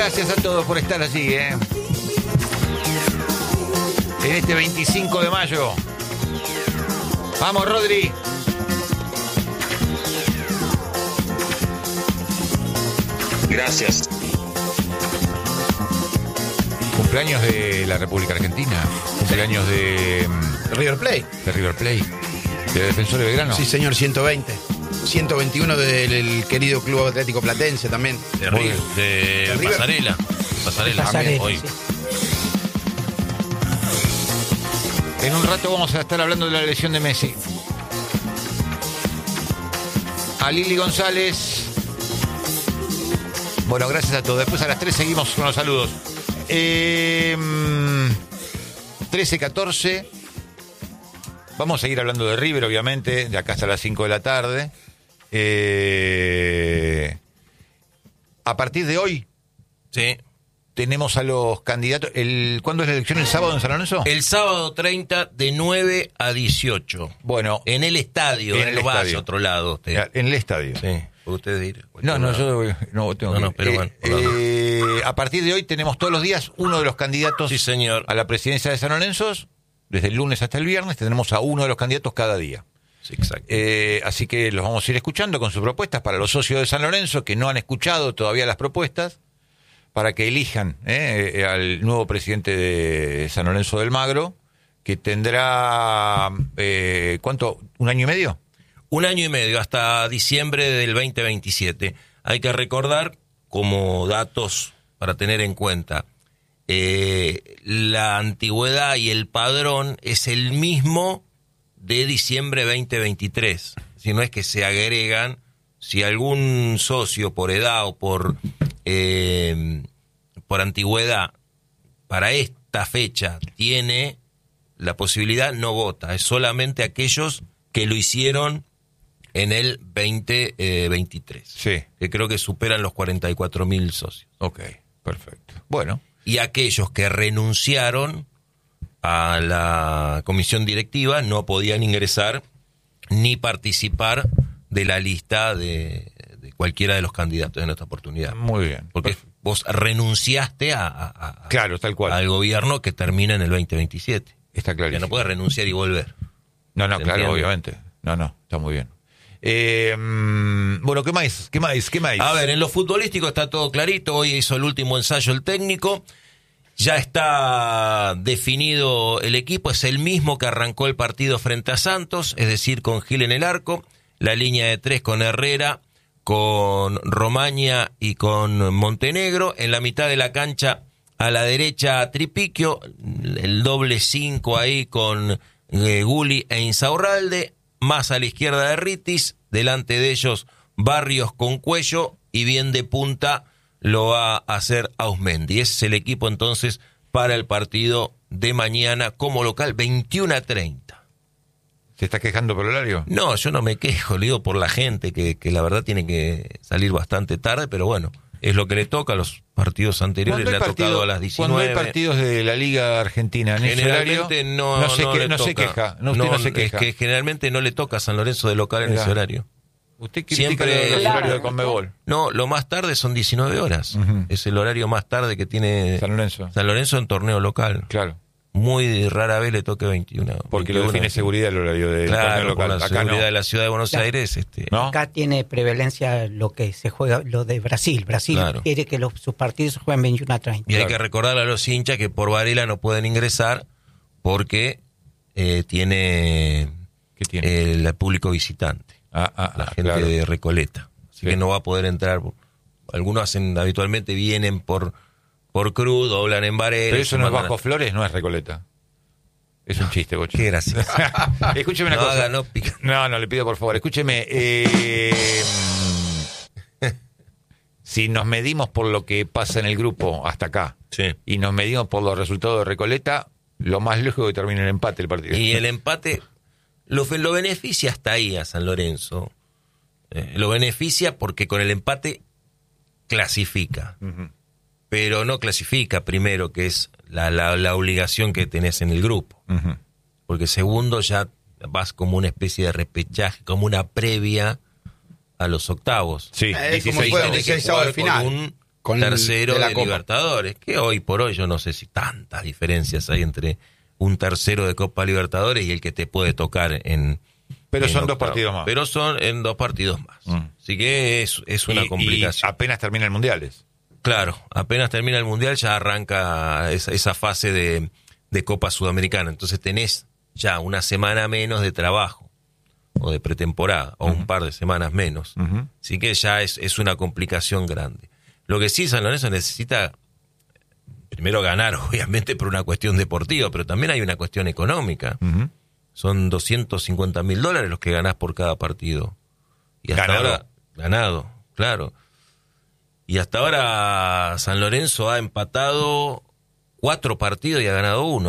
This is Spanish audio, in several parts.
gracias a todos por estar allí, En este 25 de mayo. Vamos, Rodri. Gracias. Cumpleaños de la República Argentina. Cumpleaños de River Plate. De River Plate. De Defensor de Belgrano. Sí, señor, 120. 121 del querido Club Atlético Platense también. De River. De Pasarela. Pasarela también hoy. Sí. En un rato vamos a estar hablando de la lesión de Messi. A Lili González. Bueno, gracias a todos. Después a las 3 seguimos con los saludos. 13:14. Vamos a seguir hablando de River, obviamente, de acá hasta las 5 de la tarde. A partir de hoy, Sí. tenemos a los candidatos. ¿Cuándo es la elección? ¿El sábado en San Lorenzo? El sábado 30 de 9 a 18. Bueno, En el estadio, En el no va estadio. hacia otro lado usted. en el estadio. Sí. ¿Puede usted ir? No, yo no tengo No, que pero bueno, por la a partir de hoy tenemos todos los días uno de los candidatos Sí, señor. a la presidencia de San Lorenzo. Desde el lunes hasta el viernes tenemos a uno de los candidatos cada día. Sí, exacto. Así que los vamos a ir escuchando con sus propuestas para los socios de San Lorenzo que no han escuchado todavía las propuestas, para que elijan al nuevo presidente de San Lorenzo del Magro, que tendrá, ¿cuánto? ¿1 año y medio? 1 año y medio, hasta diciembre del 2027. Hay que recordar, como datos para tener en cuenta, la antigüedad y el padrón es el mismo de diciembre 2023. Si no es que se agregan, si algún socio por edad o por antigüedad para esta fecha tiene la posibilidad, no vota. Es solamente aquellos que lo hicieron en el 2023. Sí. Que creo que superan los 44.000 socios. Ok, perfecto. Bueno. Y aquellos que renunciaron a la comisión directiva no podían ingresar ni participar de la lista de cualquiera de los candidatos en esta oportunidad. Muy bien. Porque Perfecto. vos renunciaste Claro, tal cual. al gobierno que termina en el 2027. Está clarísimo. Ya no puedes renunciar y volver. No, ¿Se claro, entiende? obviamente. No, está muy bien. Bueno, ¿qué más? A ver, en lo futbolístico está todo clarito. Hoy hizo el último ensayo el técnico. Ya está definido el equipo. Es el mismo que arrancó el partido frente a Santos, es decir, con Gil en el arco. La línea de 3 con Herrera, con Romaña y con Montenegro. En la mitad de la cancha, a la derecha, Tripiquio. El doble 5 ahí con Gulli e Insaurralde. Más a la izquierda de Ritis. Delante de ellos, Barrios con Cuello. Y bien de punta lo va a hacer Ausmendi. Ese es el equipo entonces para el partido de mañana como local, 21:30. ¿Se está quejando por el horario? No, yo no me quejo, le digo por la gente que la verdad tiene que salir bastante tarde, pero bueno, es lo que le toca. A los partidos anteriores le ha tocado a las 19. Cuando hay partidos de la Liga Argentina en ese horario, Generalmente no se queja. No se queja. Es que generalmente no le toca a San Lorenzo de local en Mirá. ese horario. Usted critica Siempre- los Claro. horarios de Conmebol. No, lo más tarde son 19 horas. Ujú. Es el horario más tarde que tiene San Lorenzo. San Lorenzo en torneo local. Claro. Muy rara vez le toque 21. Porque lo 21. define seguridad el horario del torneo Claro, local. por la Acá seguridad no. de la ciudad de Buenos Claro. Aires. ¿No? Acá tiene prevalencia lo que se juega, lo de Brasil. Brasil Claro. quiere que sus partidos se jueguen 21:30. Y hay Claro. que recordar a los hinchas que por Varela no pueden ingresar porque tiene ¿Qué tiene? el público visitante, la gente claro. de Recoleta. Así Sí. que no va a poder entrar. Algunos habitualmente vienen por Cruz, doblan en Varela. Pero y eso se no es mandan Bajo Flores, no es Recoleta. Es un chiste, Bocho. Qué gracioso. Escúcheme una No cosa. haga, no pica. No, le pido por favor. Escúcheme. Si nos medimos por lo que pasa en el grupo hasta acá Sí. y nos medimos por los resultados de Recoleta, lo más lógico es que termine en empate el partido. Y el empate lo beneficia hasta ahí a San Lorenzo. Lo beneficia porque con el empate clasifica. Ujú. Pero no clasifica primero, que es la obligación que tenés en el grupo. Ujú. Porque segundo ya vas como una especie de repechaje, como una previa a los octavos. Sí, Como 16 fue Tenés que 16 jugar al final. con un Con tercero de la de Copa. Libertadores, que hoy por hoy yo no sé si tantas diferencias hay entre un tercero de Copa Libertadores y el que te puede tocar en... Pero en son 2 octavo. partidos más. Pero son en 2 partidos más. Así que es una Y complicación. apenas termina el Mundiales. Claro, apenas termina el Mundial ya arranca esa fase de Copa Sudamericana. Entonces tenés ya una semana menos de trabajo, o de pretemporada, o un par de semanas menos. Así que ya es una complicación grande. Lo que sí San Lorenzo necesita, primero ganar, obviamente, por una cuestión deportiva, pero también hay una cuestión económica. Son $250.000 los que ganás por cada partido. Y hasta Ganado. ahora, ganado, claro. Y hasta ahora San Lorenzo ha empatado 4 partidos y ha ganado 1.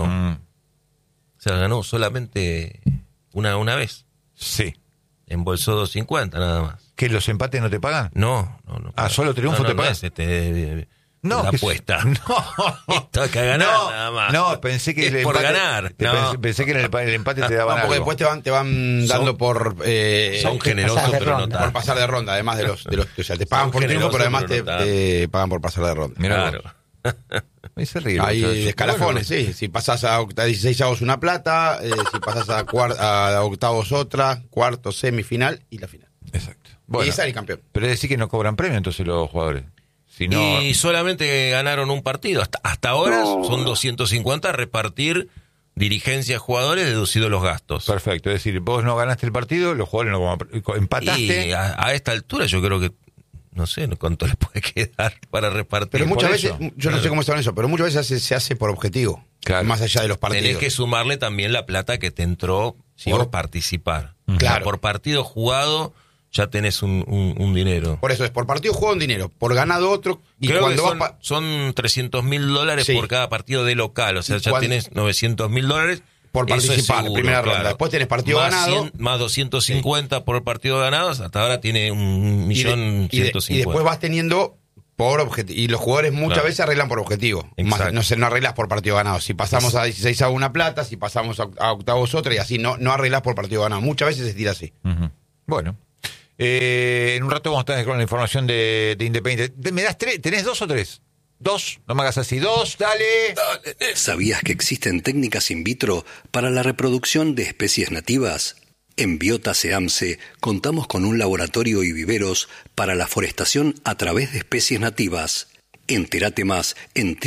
O sea, ganó solamente una vez. Sí. Embolsó 250 nada más. ¿Que los empates no te pagan? No. Ah, solo triunfo te pagan. No es No, la que- apuesta. No. Esto hay que ganar No, nada más. no, pensé que Es el por empate- ganar. te No. pensé que en el empate te daban No, porque algo. después te van dando Son- por... Son generosos, pasar de pero no ronda. por tanto. pasar de ronda, además de los o sea, te pagan Son por triunfo, pero generosos, además pero no te pagan por pasar de ronda. Mirá Claro. Me hice reír. Hay muchacho. escalafones, sí. Si pasás a 16 avos una plata, si pasás a octavos otra, cuarto, semifinal y la final. Exacto. Y Bueno, sale campeón. pero es decir que no cobran premio entonces los jugadores. Si no, Y solamente ganaron un partido. Hasta ahora son 250 a repartir dirigencia, jugadores, deducidos los gastos. perfecto. Es decir, vos no ganaste el partido, los jugadores no empataste. Y a esta altura yo creo que no sé cuánto les puede quedar para repartir. Pero muchas por veces, eso. yo no sé cómo está eso, pero muchas veces se hace por objetivo. Claro. Más allá de los partidos. Tenés que sumarle también la plata que te entró Sí, por vos- participar. Claro. O sea, por partido jugado ya tenés un dinero. Por eso es, por partido juega un dinero, por ganado otro, y Creo que cuando son $300.000 Sí. por cada partido de local. O sea, Y ya cuando- tenés $900.000 por Eso es participar, seguro, primera ronda. claro. Después tenés partido más ganado. más 250 por partido ganado. Hasta ahora tiene y, de- 1.150.000. y después vas teniendo por objetivo. Y los jugadores muchas Claro. veces arreglan por objetivo. Exacto. No arreglas por partido ganado. Si pasamos a 16 a una plata, si pasamos a octavos otra y así, no arreglas por partido ganado. Muchas veces se tira así. Ujú. Bueno. En un rato vamos a estar con la información de Independiente. ¿Me das 3? ¿Tenés 2 o 3? 2, no me hagas así. 2, dale. ¿Sabías que existen técnicas in vitro para la reproducción de especies nativas? En Biota SEAMSE contamos con un laboratorio y viveros para la forestación a través de especies nativas. Entérate más en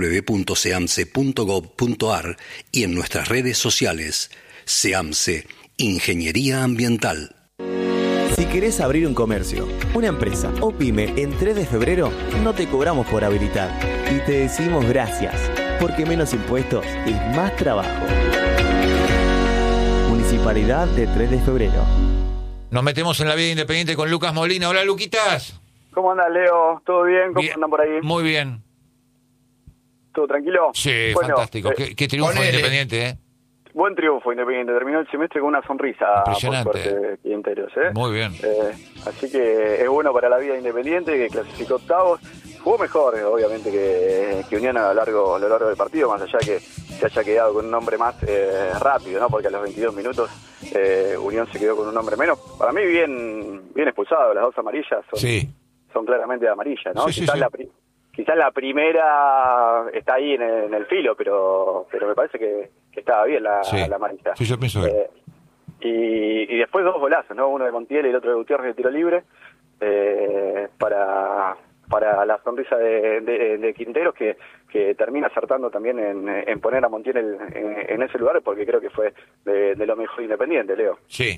www.seamse.gov.ar y en nuestras redes sociales. SEAMSE, Ingeniería Ambiental. Si querés abrir un comercio, una empresa o pyme en 3 de febrero, no te cobramos por habilitar. Y te decimos gracias, porque menos impuestos es más trabajo. Municipalidad de 3 de febrero. Nos metemos en la vida independiente con Lucas Molina. Hola, Luquitas. ¿Cómo andas, Leo? ¿Todo bien? ¿Cómo andan por ahí? Muy bien. ¿Todo tranquilo? Sí, Bueno, fantástico. Qué triunfo ponele. Independiente, ¿eh? Buen triunfo Independiente. Terminó el semestre con una sonrisa. Impresionante. Por suerte, Quinteros, ¿eh? Muy bien. Así que es bueno para la vida Independiente, que clasificó octavos. Jugó mejor, obviamente, que Unión a lo largo del partido, más allá que se haya quedado con un hombre más rápido, ¿no? Porque a los 22 minutos Unión se quedó con un hombre menos. Para mí bien expulsado, las 2 amarillas son claramente de amarilla, ¿no? Sí, sí, quizás sí. quizás la primera está ahí en el filo, pero me parece que estaba bien la amarilla. Sí, yo pienso que... Y después 2 golazos, ¿no? Uno de Montiel y el otro de Gutiérrez de tiro libre, para la sonrisa de Quinteros, que termina acertando también en poner a Montiel en ese lugar, porque creo que fue de lo mejor Independiente, Leo. Sí.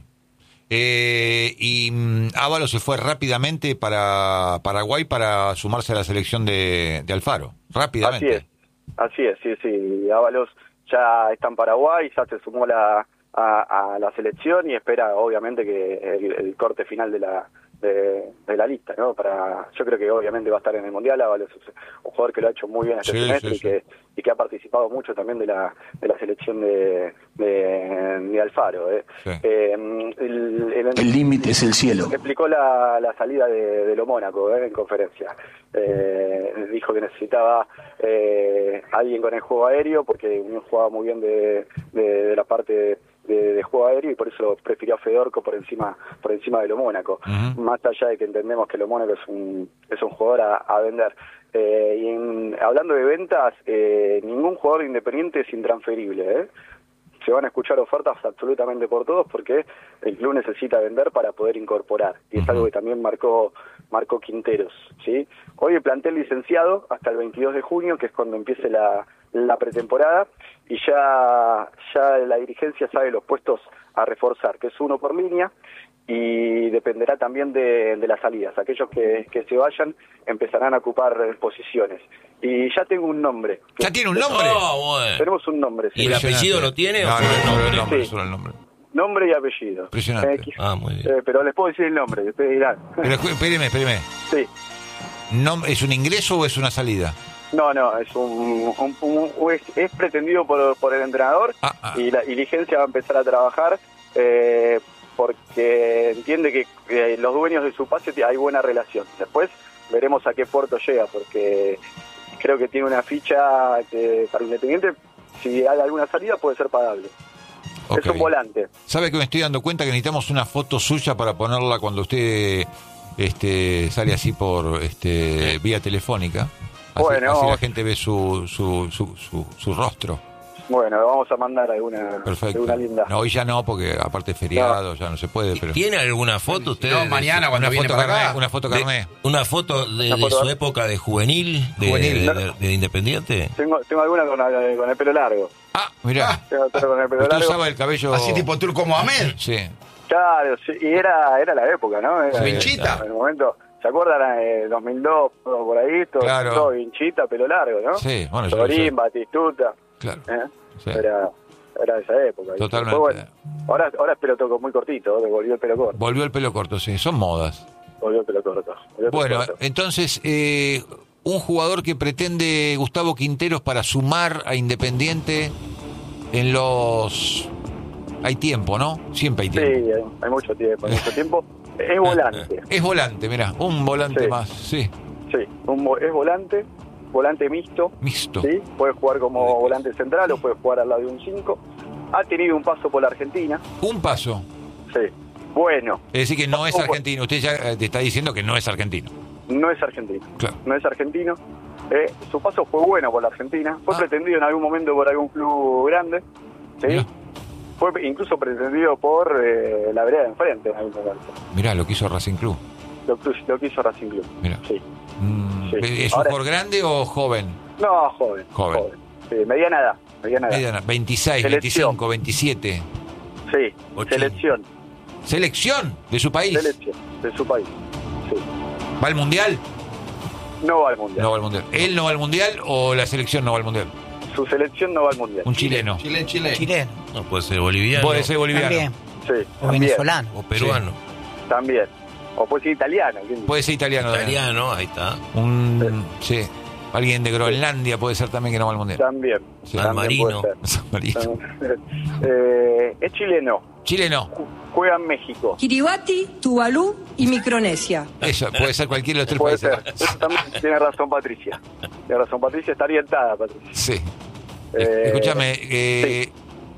Y Ábalos se fue rápidamente para Paraguay para sumarse a la selección de Alfaro. Rápidamente. Así es, sí. Ábalos ya está en Paraguay, ya se sumó a la selección y espera obviamente que el corte final de la lista, ¿no? Yo creo que obviamente va a estar en el Mundial. Ábalos es un jugador que lo ha hecho muy bien este semestre y que ha participado mucho también de la selección de Alfaro. Sí. El límite es el cielo. Explicó la salida de lo Mónaco en conferencia. Dijo que necesitaba alguien con el juego aéreo, porque Unión jugaba muy bien de la parte de juego aéreo, y por eso prefirió a Fedorco por encima de lo Mónaco. Uh-huh. Más allá de que entendemos que lo Mónaco es un jugador a vender. Hablando de ventas, ningún jugador de Independiente es intransferible, Se van a escuchar ofertas absolutamente por todos porque el club necesita vender para poder incorporar. Y es algo que también marcó Quinteros, ¿sí? Hoy el plantel licenciado hasta el 22 de junio, que es cuando empiece la pretemporada, y ya la dirigencia sabe los puestos a reforzar, que es uno por línea, y dependerá también de las salidas. Aquellos que se vayan empezarán a ocupar posiciones. Y ya tengo un nombre. ¿Ya tiene un nombre? Bueno. Tenemos un nombre, sí. ¿Y el apellido lo tiene? No, ¿O solo el nombre? Sí. Solo el nombre. Nombre y apellido. Impresionante. Muy bien. Pero les puedo decir el nombre, ustedes dirán. Pero espéreme. Sí. ¿Es un ingreso o es una salida? No, es es pretendido por el entrenador y la dirigencia va a empezar a trabajar porque entiende que los dueños de su pase hay buena relación. Después veremos a qué puerto llega, porque creo que tiene una ficha que para Independiente, si hay alguna salida, puede ser pagable. Okay. Es un volante. ¿Sabe que me estoy dando cuenta que necesitamos una foto suya para ponerla cuando usted sale así por vía telefónica? Así la gente ve su rostro. Bueno, vamos a mandar alguna linda. No, hoy ya no, porque aparte es feriado, ya no se puede. Pero... ¿Tiene alguna foto usted? No, mañana cuando viene para acá. Una foto carné. ¿Una foto de su época de juvenil, de Independiente? Tengo alguna con el pelo largo. Ah, mirá. Tengo con el pelo Usted largo. usaba el cabello... Así tipo Turco Mohamed. Sí. Claro, sí, y era la época, ¿no? Vinchita. En el momento, ¿se acuerdan? 2002, por ahí, todo Vinchita, pelo largo, ¿no? Sí, bueno, yo Sorín, Batistuta. Claro. Sí. Era de esa época. Totalmente. Bueno, ahora es pelo muy cortito, volvió el pelo corto. Volvió el pelo corto, sí, son modas. Volvió el pelo corto. Bueno, entonces, un jugador que pretende Gustavo Quinteros para sumar a Independiente en los... Hay tiempo, ¿no? Siempre hay tiempo. Sí, hay mucho tiempo, Es volante. Es volante, mirá, un volante Sí. más, sí. Sí, es volante mixto. Mixto. Sí, puede jugar como volante central o puede jugar al lado de un 5. Ha tenido un paso por la Argentina. Un paso. Sí, bueno. Es decir, que no es argentino. Usted ya te está diciendo que no es argentino. No es argentino. Claro. No es argentino. Su paso fue bueno por la Argentina. Fue pretendido en algún momento por algún club grande. ¿Sí? Mirá. Fue incluso pretendido por la vereda de enfrente en algún momento. Mirá, lo que hizo Racing Club. Lo que hizo Racing Club. Mirá. Sí. Sí. ¿Es un jugador grande o joven? No, joven. Sí, mediana edad. Mediana, 26, Selección. 25, 27. Sí, 80. Selección de su país. de su país. Sí. ¿Va al Mundial? No va al Mundial. No va al Mundial. ¿Él no va al Mundial o la selección no va al Mundial? Su selección no va al Mundial. Un chileno. Chileno. No, puede ser boliviano. Puede ser boliviano. También. Sí, O también, venezolano. O peruano. También. O puede ser italiano. Puede ser italiano. Italiano, ahí está. Sí. Alguien de Groenlandia puede ser también que no va al Mundial. También. Sí. San Marino. San Marino. Es chileno. Chileno. Juega en México. Kiribati, Tuvalu y Micronesia. Eso, puede ser cualquiera de los tres Puede países. ser. Eso también tiene razón Patricia. Está orientada, Patricia. Sí. Eh, Escúchame,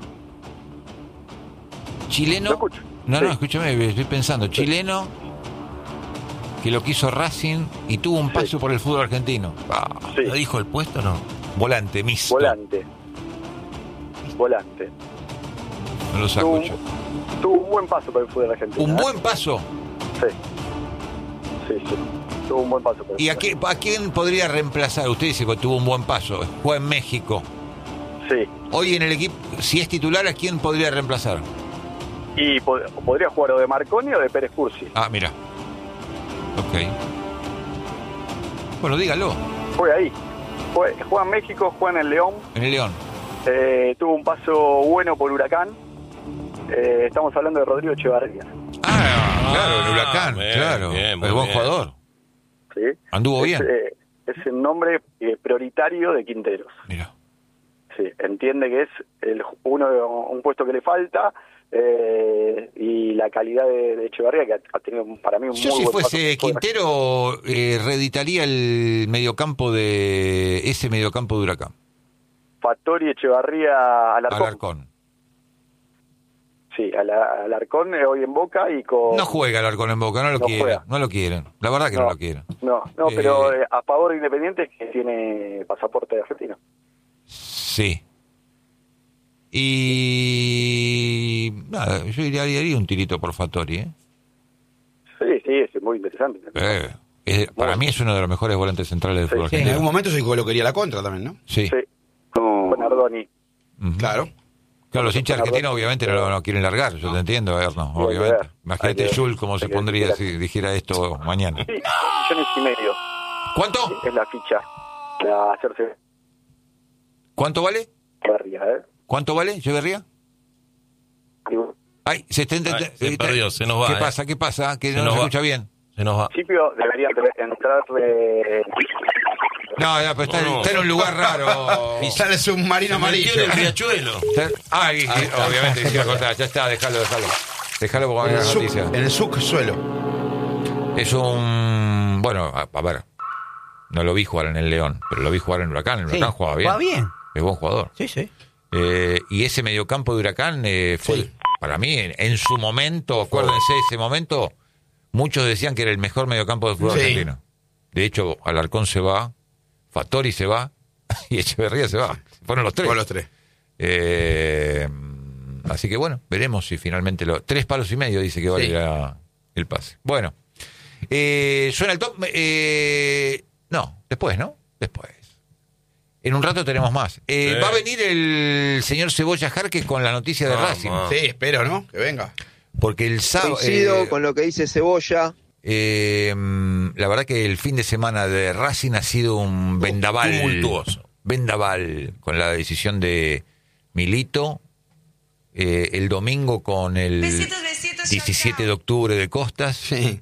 chileno. ¿Lo escucho? No, Sí. escúchame, estoy pensando. Chileno que lo quiso Racing y tuvo un paso por el fútbol argentino. Sí. ¿Lo dijo el puesto no? Volante, mixto. Volante. No lo saco yo. Tuvo un buen paso por el fútbol argentino. Un buen paso. Sí. Tuvo un buen paso por el ¿Y fútbol. a quién podría reemplazar? Usted dice que tuvo un buen paso. Juega en México. Sí. Hoy en el equipo, si es titular, ¿a quién podría reemplazar? Y podría jugar o de Marconi o de Pérez Cursi. Ah, mira. Ok. Bueno, dígalo. Juega ahí. Juega en México, juega en el León. En el León. Tuvo un paso bueno por Huracán. Estamos hablando de Rodrigo Echevarría. Claro, el Huracán, bien, claro. bien, muy el buen bien. ¿Sí? jugador. Anduvo bien. Es el nombre prioritario de Quinteros. Mira. Sí, entiende que es un puesto que le falta y la calidad de Echevarría, que ha tenido para mí un Yo muy si buen fuese paso. Quintero, reeditaría el mediocampo de Huracán. Fattori, Echevarría, Alarcón. Alarcón. Sí, al Arcón hoy en Boca y con... No juega Alarcón en Boca, no lo quieren. juega. No lo quieren. La verdad que no lo quieren. No, pero a favor de Independiente es que tiene pasaporte argentino. Sí. Y... nada, yo haría un tirito por Fattori, ¿eh? Sí, es muy interesante. Para mí es uno de los mejores volantes centrales del fútbol En argentino. algún momento se dijo que lo quería la contra también, ¿no? Sí. Con Ardoni. Ujú. Claro. Claro, los hinchas argentinos obviamente no quieren largar, yo te entiendo, Erno, Sí, hay que obviamente. ver. Imagínate Hay que- Jul cómo se hay que pondría ver. si dijera esto mañana. Sí, 2,5 millones. ¿Cuánto? Es la ficha para hacerse ¿Cuánto vale? barria, ¿Cuánto vale, Echeverría? Ay, se perdió, se nos va. ¿Qué pasa? Que Se no nos se va. escucha bien. Se nos va. En principio debería entrar No, pero está No. en un lugar raro. Sale el submarino amarillo. Metió en el riachuelo. Ay, obviamente quisiera contar. Ya está, déjalo. Déjalo porque En va a el haber sub- noticia. en el subsuelo. Es un... Bueno, a ver. No lo vi jugar en el León, pero lo vi jugar en Huracán. El Sí, Huracán jugaba bien. juega bien. Es buen jugador. Sí. Y ese mediocampo de Huracán fue, para mí, en su momento, acuérdense de ese momento, muchos decían que era el mejor mediocampo del fútbol Sí. argentino. De hecho, Alarcón se va, Fattori se va y Echeverría se va. Fueron los tres. Con los tres. Así que bueno, veremos si finalmente 3,5 palos dice que vale Sí. el pase. Bueno, suena el top. No, después, ¿no? Después. En un rato tenemos más. Va a venir el señor Cebolla Jarque con la noticia de Racing. Sí, espero, ¿no? Que venga. Porque el sábado... Coincido con lo que dice Cebolla. la verdad que el fin de semana de Racing ha sido un vendaval. Tumultuoso. Vendaval con la decisión de Milito. El domingo con el 17 de octubre de Costas. Sí.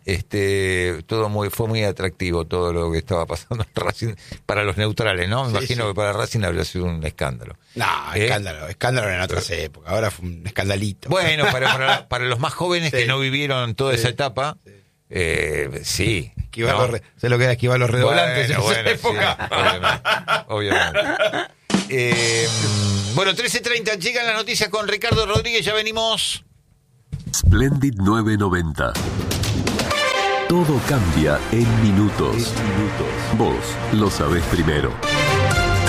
Fue muy atractivo todo lo que estaba pasando en Racing para los neutrales, ¿no? Me imagino que para Racing habría sido un escándalo. No, escándalo en otras épocas. Ahora fue un escandalito. Bueno, para los más jóvenes que no vivieron toda esa etapa, sí. Esquivar ¿no? sé lo que era esquivar los redoblantes en esa época. Sí, obviamente. Bueno, 13:30, llegan las noticias con Ricardo Rodríguez, ya venimos. Splendid 990. Todo cambia en minutos. Vos lo sabés primero.